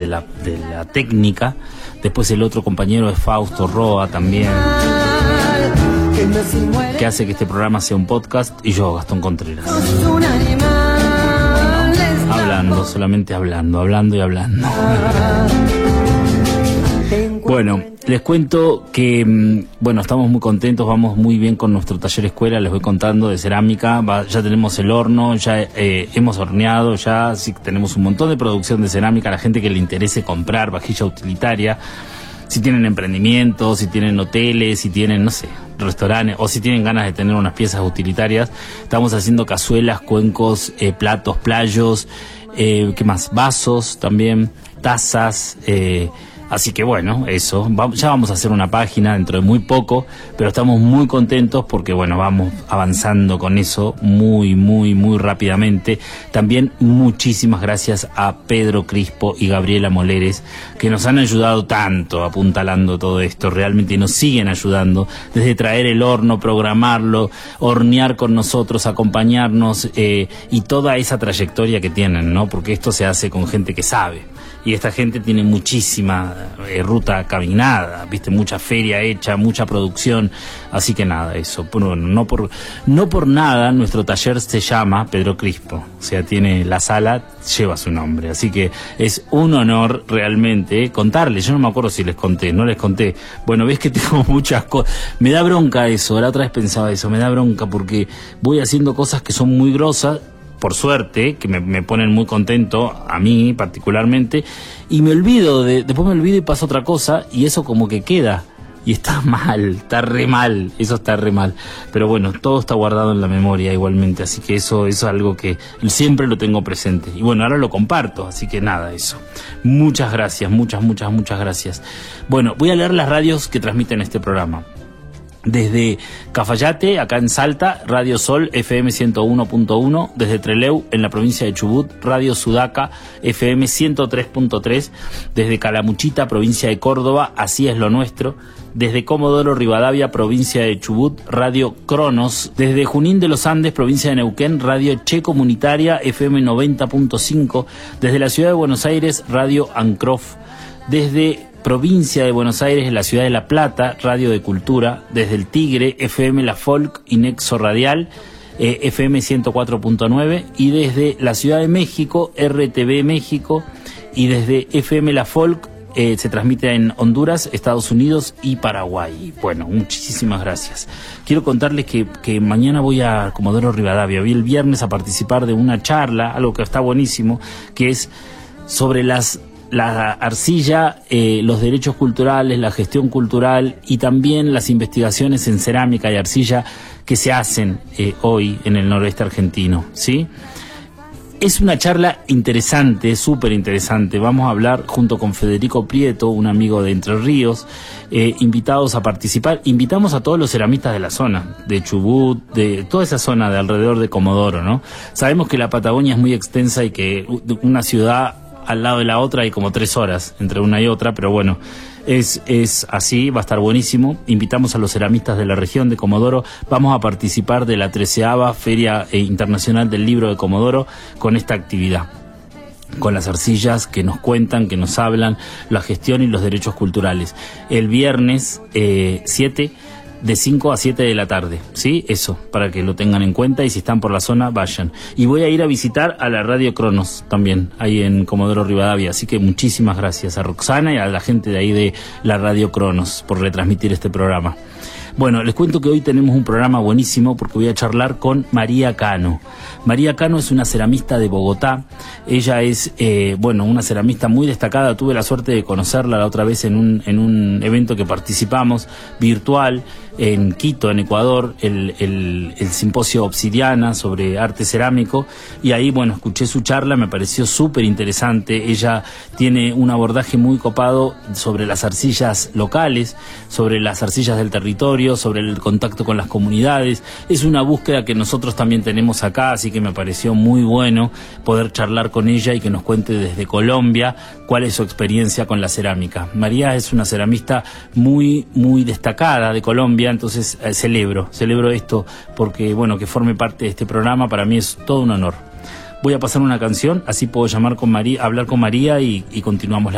la técnica. Después el otro compañero es Fausto Roa también, que hace que este programa sea un podcast, y yo, Gastón Contreras. Hablando, solamente hablando y hablando. Bueno, les cuento que, estamos muy contentos, vamos muy bien con nuestro taller escuela, les voy contando, de cerámica. Ya tenemos el horno, ya hemos horneado, ya sí, tenemos un montón de producción de cerámica. A la gente que le interese comprar vajilla utilitaria, si tienen emprendimientos, si tienen hoteles, si tienen, no sé, restaurantes, o si tienen ganas de tener unas piezas utilitarias, estamos haciendo cazuelas, cuencos, platos, playos, ¿qué más? Vasos también, tazas, así que bueno, eso, ya vamos a hacer una página dentro de muy poco, pero estamos muy contentos porque vamos avanzando con eso muy rápidamente. También muchísimas gracias a Pedro Crispo y Gabriela Moleres, que nos han ayudado tanto apuntalando todo esto, realmente nos siguen ayudando, desde traer el horno, programarlo, hornear con nosotros, acompañarnos, y toda esa trayectoria que tienen, ¿no? Porque esto se hace con gente que sabe. Y esta gente tiene muchísima ruta caminada, viste, mucha feria hecha, mucha producción, así que nada, eso. Bueno, no por nada nuestro taller se llama Pedro Crispo, o sea, tiene la sala, lleva su nombre, así que es un honor realmente contarles. Yo no me acuerdo si no les conté. Bueno, ves que tengo muchas cosas, me da bronca eso, la otra vez pensaba eso, me da bronca porque voy haciendo cosas que son muy grosas, por suerte, que me ponen muy contento, a mí particularmente, y después me olvido y pasa otra cosa, y eso como que queda, y está mal, está re mal, eso está re mal, pero bueno, todo está guardado en la memoria igualmente, así que eso es algo que siempre lo tengo presente, y bueno, ahora lo comparto, así que nada, eso. Muchas gracias, muchas gracias. Bueno, voy a leer las radios que transmiten este programa. Desde Cafayate, acá en Salta, Radio Sol, FM 101.1. Desde Trelew, en la provincia de Chubut, Radio Sudaca, FM 103.3. Desde Calamuchita, provincia de Córdoba, Así es lo nuestro. Desde Comodoro Rivadavia, provincia de Chubut, Radio Cronos. Desde Junín de los Andes, provincia de Neuquén, Radio Che Comunitaria, FM 90.5. Desde la ciudad de Buenos Aires, Radio Ancrof. Desde provincia de Buenos Aires, en la ciudad de La Plata, Radio de Cultura. Desde el Tigre, FM La Folk y Nexo Radial, FM 104.9. Y desde la Ciudad de México, RTV México. Y desde FM La Folk se transmite en Honduras, Estados Unidos y Paraguay. Bueno, muchísimas gracias. Quiero contarles que mañana voy a Comodoro Rivadavia. Voy el viernes a participar de una charla, algo que está buenísimo, que es sobre la arcilla, los derechos culturales, la gestión cultural y también las investigaciones en cerámica y arcilla que se hacen hoy en el noroeste argentino, ¿sí? Es una charla interesante, súper interesante. Vamos a hablar junto con Federico Prieto, un amigo de Entre Ríos, invitados a participar. Invitamos a todos los ceramistas de la zona, de Chubut, de toda esa zona de alrededor de Comodoro, ¿no? Sabemos que la Patagonia es muy extensa y que una ciudad al lado de la otra hay como 3 horas entre una y otra, pero bueno, es así, va a estar buenísimo. Invitamos a los ceramistas de la región de Comodoro. Vamos a participar de la 13ª Feria Internacional del Libro de Comodoro con esta actividad, con las arcillas que nos cuentan, que nos hablan, la gestión y los derechos culturales. El viernes 7, de 5 a 7 de la tarde, ¿sí? Eso, para que lo tengan en cuenta, y si están por la zona, vayan. Y voy a ir a visitar a la Radio Cronos también, ahí en Comodoro Rivadavia, así que muchísimas gracias a Roxana y a la gente de ahí de la Radio Cronos por retransmitir este programa. Bueno, les cuento que hoy tenemos un programa buenísimo porque voy a charlar con María Cano. María Cano es una ceramista de Bogotá. Ella es, una ceramista muy destacada. Tuve la suerte de conocerla la otra vez en un evento que participamos, virtual, en Quito, en Ecuador, el simposio Obsidiana sobre arte cerámico, y ahí, escuché su charla, me pareció súper interesante. Ella tiene un abordaje muy copado sobre las arcillas locales, sobre las arcillas del territorio, sobre el contacto con las comunidades. Es una búsqueda que nosotros también tenemos acá, así que me pareció muy bueno poder charlar con ella y que nos cuente desde Colombia cuál es su experiencia con la cerámica. María es una ceramista muy, muy destacada de Colombia. Entonces celebro esto porque, que forme parte de este programa, para mí es todo un honor. Voy a pasar una canción, así puedo hablar con María y continuamos la